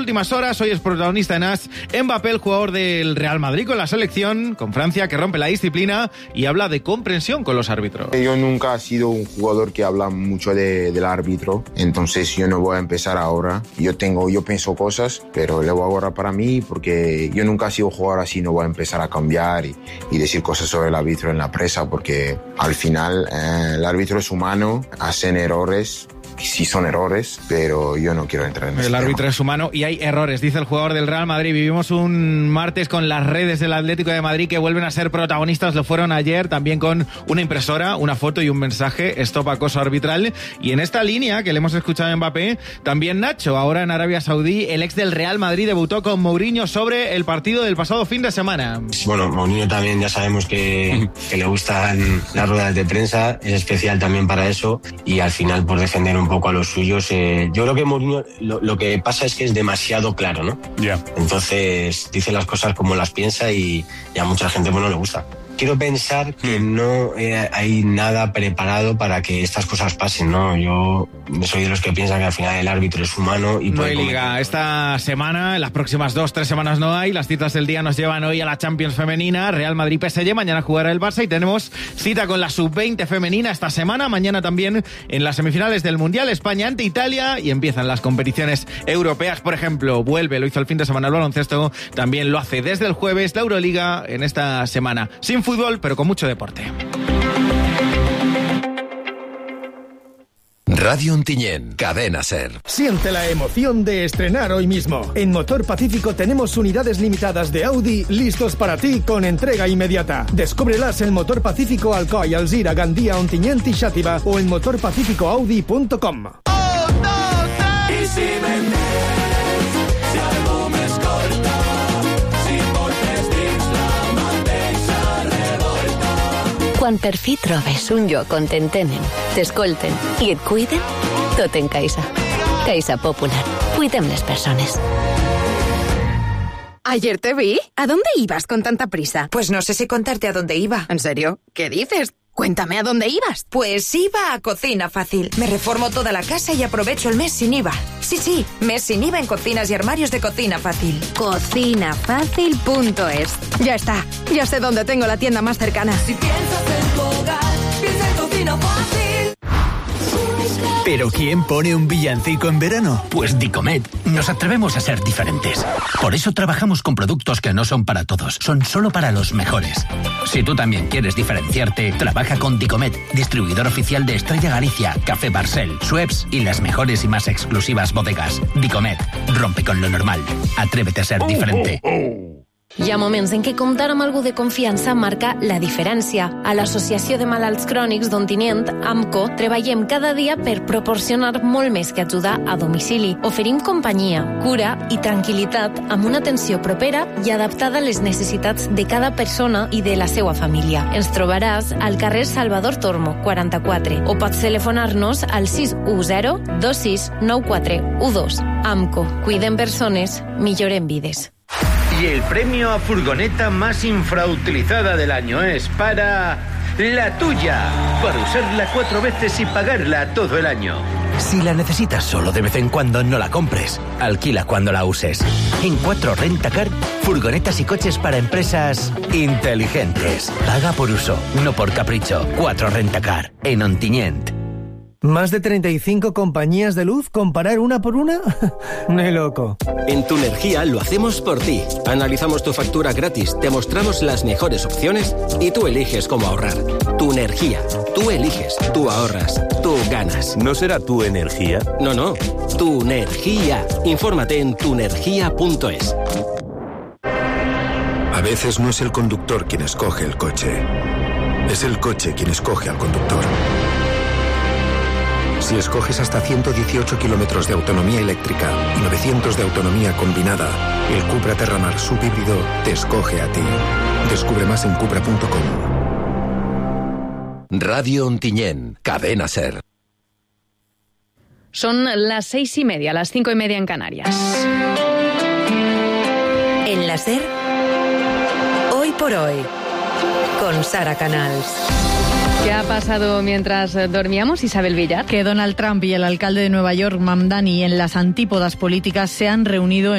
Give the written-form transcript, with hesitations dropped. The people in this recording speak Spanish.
últimas horas. Hoy es protagonista en AS Mbappé, el jugador del Real Madrid con la selección, con Francia, que rompe la disciplina y habla de comprensión con los árbitros. Yo nunca he sido un jugador que habla mucho del árbitro, entonces yo no voy a empezar ahora. Yo pienso cosas, pero le voy a ahorrar para mí, porque yo nunca he sido jugador así, no voy a empezar a cambiar y decir cosas sobre el árbitro en la prensa, porque al final el árbitro es humano, hacen errores. Sí son errores, pero yo no quiero entrar en eso. El árbitro es humano y hay errores, dice el jugador del Real Madrid. Vivimos un martes con las redes del Atlético de Madrid que vuelven a ser protagonistas. Lo fueron ayer también con una impresora, una foto y un mensaje: stop acoso arbitral. Y en esta línea que le hemos escuchado a Mbappé, también Nacho, ahora en Arabia Saudí, el ex del Real Madrid, debutó con Mourinho sobre el partido del pasado fin de semana. Bueno, Mourinho también ya sabemos que le gustan las ruedas de prensa, es especial también para eso, y al final por defender un poco a los suyos. Yo creo que Mourinho lo que pasa es que es demasiado claro, ¿no? Yeah. Entonces dice las cosas como las piensa y a mucha gente no le gusta. Quiero pensar que no hay nada preparado para que estas cosas pasen, ¿no? Yo soy de los que piensan que al final el árbitro es humano y no hay liga esta semana, en las próximas 2-3 semanas no hay. Las citas del día nos llevan hoy a la Champions femenina, Real Madrid-PSG, mañana jugará el Barça y tenemos cita con la Sub-20 femenina esta semana, mañana también en las semifinales del Mundial, España ante Italia, y empiezan las competiciones europeas, por ejemplo, lo hizo el fin de semana el baloncesto, también lo hace desde el jueves la Euroliga en esta semana, sin fútbol, pero con mucho deporte. Radio Ontinyent, Cadena SER. Siente la emoción de estrenar hoy mismo. En Motor Pacífico tenemos unidades limitadas de Audi listos para ti con entrega inmediata. Descúbrelas en Motor Pacífico Alcoy, Alzira, Gandía, Ontinyent y Xàtiva o en motorpacificoaudi.com. I si algú m'escolta, si portes dins la mateixa revolta. Quan per fi trobes un lloc on t'entenen, t'escolten i et cuiden, tot en Caixa. Caixa Popular. Cuidem les persones. Ayer te vi. ¿A dónde ibas con tanta prisa? Pues no sé si contarte a dónde iba. ¿En serio? ¿Qué dices? Cuéntame a dónde ibas. Pues iba a Cocina Fácil. Me reformo toda la casa y aprovecho el mes sin IVA. Sí, mes sin IVA en cocinas y armarios de Cocina Fácil. Cocinafacil.es. Ya está. Ya sé dónde tengo la tienda más cercana. Si piensas en tu hogar, piensa en Cocina Fácil. ¿Pero quién pone un villancico en verano? Pues Dicomet. Nos atrevemos a ser diferentes. Por eso trabajamos con productos que no son para todos, son solo para los mejores. Si tú también quieres diferenciarte, trabaja con Dicomet, distribuidor oficial de Estrella Galicia, Café Barcel, Schweppes y las mejores y más exclusivas bodegas. Dicomet, rompe con lo normal. Atrévete a ser diferente. Hi ha moments en què comptar amb algú de confiança marca la diferència. A l'Associació de Malalts Crònics d'Ontinyent, AMCO, treballem cada dia per proporcionar molt més que ajudar a domicili. Oferim companyia, cura i tranquil·litat amb una atenció propera i adaptada a les necessitats de cada persona i de la seva família. Ens trobaràs al carrer Salvador Tormo, 44, o pots telefonar-nos al 610 269412. AMCO, cuidem persones, millorem vides. Y el premio a furgoneta más infrautilizada del año es para la tuya, para usarla 4 veces y pagarla todo el año. Si la necesitas solo de vez en cuando, no la compres. Alquila cuando la uses. En 4 Rentacar, furgonetas y coches para empresas inteligentes. Paga por uso, no por capricho. 4 Rentacar, en Ontinyent. ¿Más de 35 compañías de luz? ¿Comparar una por una? ¡Ni loco! En Tu Energía lo hacemos por ti. Analizamos tu factura gratis, te mostramos las mejores opciones y tú eliges cómo ahorrar. Tu Energía. Tú eliges, tú ahorras, tú ganas. ¿No será Tu Energía? No. Tu Energía. Infórmate en tuenergia.es. A veces no es el conductor quien escoge el coche. Es el coche quien escoge al conductor. Si escoges hasta 118 kilómetros de autonomía eléctrica y 900 de autonomía combinada, el Cupra Terramar subhíbrido te escoge a ti. Descubre más en cupra.com. Radio Ontinyent, Cadena SER. Son las 6:30, las 5:30 en Canarias. En la SER, Hoy por Hoy, con Sara Canals. ¿Qué ha pasado mientras dormíamos, Isabel Villar? Que Donald Trump y el alcalde de Nueva York, Mamdani, en las antípodas políticas se han reunido